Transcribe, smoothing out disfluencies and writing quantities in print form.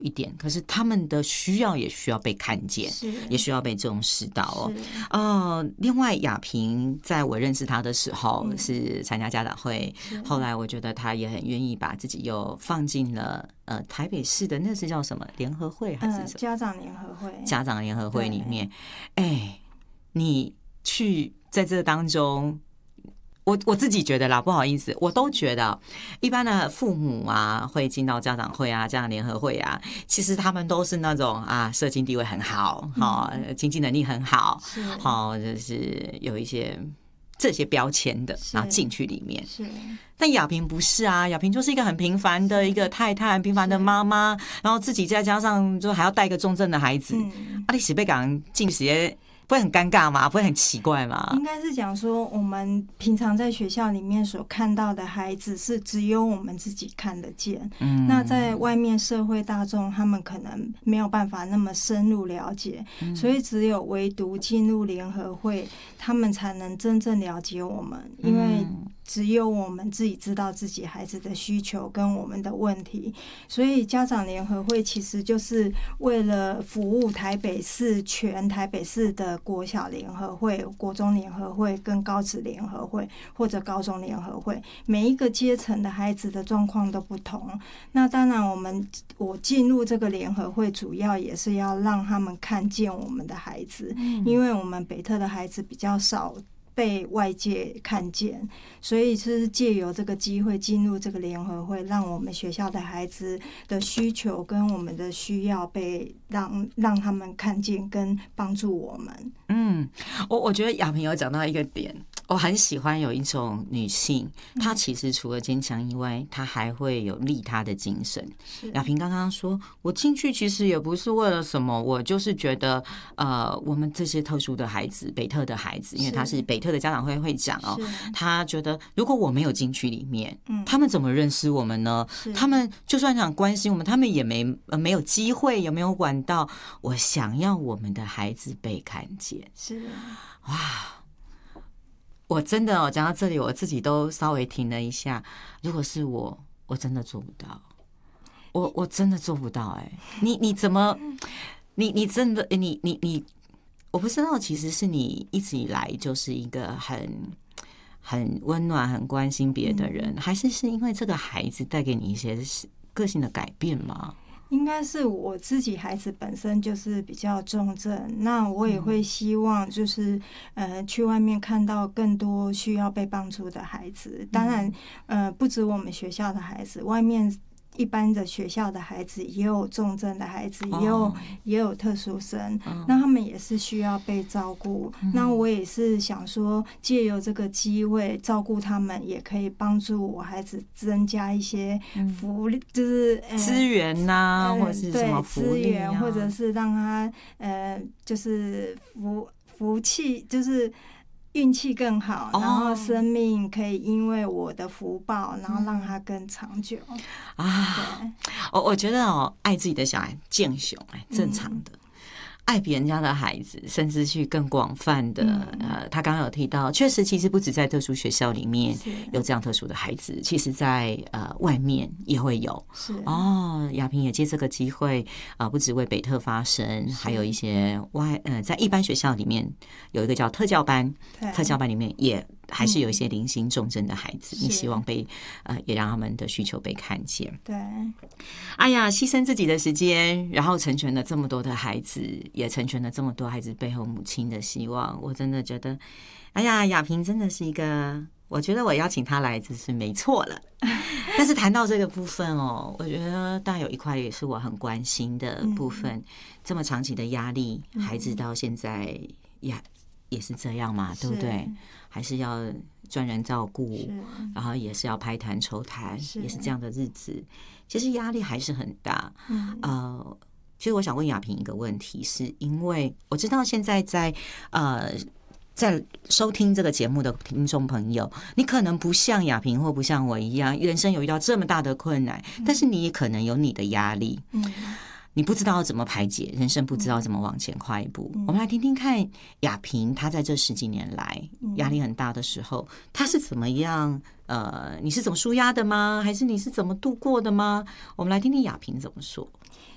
一点，可是他们的需要也需要被看见，也需要被重视到哦。另外雅萍在我认识她的时候是参加家长会，后来我觉得她也很愿意把自己又放进了台北市的那是叫什么联合会还是什么家长联合会？ 家长联合会里面，你去在这当中。我自己觉得啦，不好意思，我都觉得一般的父母啊，会进到家长会啊、家长联合会啊，其实他们都是那种社经地位很好，经济能力很好，就是有一些这些标签的，然后进去里面。但雅萍不是啊，雅萍就是一个很平凡的一个太太，很平凡的妈妈，然后自己再加上就还要带一个重症的孩子，你是被讲进时间。不会很尴尬吗？不会很奇怪吗？ 应该是讲说，我们平常在学校里面所看到的孩子，是只有我们自己看得见。那在外面社会大众，他们可能没有办法那么深入了解，所以只有唯独进入联合会，他们才能真正了解我们，因为只有我们自己知道自己孩子的需求跟我们的问题，所以家长联合会其实就是为了服务台北市全台北市的国小联合会、国中联合会跟高职联合会或者高中联合会，每一个阶层的孩子的状况都不同。那当然我进入这个联合会主要也是要让他们看见我们的孩子，因为我们北特的孩子比较少被外界看见，所以是借由这个机会进入这个联合会，让我们学校的孩子的需求跟我们的需要被让他们看见跟帮助我们。 我觉得雅萍有讲到一个点，我很喜欢有一种女性，她其实除了坚强以外，她还会有利他的精神。雅萍刚刚说，我进去其实也不是为了什么，我就是觉得我们这些特殊的孩子，北特的孩子，因为他是北特的家长会会长哦，他觉得如果我没有进去里面，他们怎么认识我们呢？他们就算想关心我们，他们也没有机会，也没有管道。我想要我们的孩子被看见，哇！我真的讲到这里，我自己都稍微停了一下。如果是我真的做不到，我真的做不到。你怎么？你真的你，我不知道，其实是你一直以来就是一个很温暖、很关心别的人，还是因为这个孩子带给你一些个性的改变吗？ 应该是我自己孩子本身就是比较重症，那我也会希望就是去外面看到更多需要被帮助的孩子。当然不止我们学校的孩子，外面一般的学校的孩子也有重症的孩子，也有特殊生，那他们也是需要被照顾。那我也是想说，借由这个机会照顾他们，也可以帮助我孩子增加一些福利，就是资源呐，或者是什么福利资源，或者是让他就是福气，就是运气更好，然后生命可以因为我的福报，然后让它更长久我觉得爱自己的小孩健雄正常的。爱别人家的孩子，甚至去更广泛的他刚刚有提到，确实其实不止在特殊学校里面有这样特殊的孩子，其实在外面也会有。雅萍也借这个机会不止为北特发声，还有一些在一般学校里面有一个叫特教班，特教班里面也还是有一些零星重症的孩子，你希望也让他们的需求被看见。 对， 哎呀，牺牲自己的时间，然后成全了这么多的孩子，也成全了这么多孩子背后母亲的希望。我真的觉得，哎呀，雅萍真的是一个，我觉得我邀请她来只是没错了。但是谈到这个部分我觉得当然有一块也是我很关心的部分，这么长期的压力，孩子到现在也是这样嘛，对不对？还是要专人照顾，然后也是要拍痰抽痰，也是这样的日子，其实压力还是很大。其实我想问雅萍一个问题，是因为我知道现在在收听这个节目的听众朋友，你可能不像雅萍或不像我一样，人生有遇到这么大的困难，但是你也可能有你的压力。你不知道怎么排解，人生不知道怎么往前跨一步。我们来听听看雅萍，她在这10几年来压力很大的时候，她是怎么样？你是怎么抒压的吗？还是你是怎么度过的吗？我们来听听雅萍怎么说。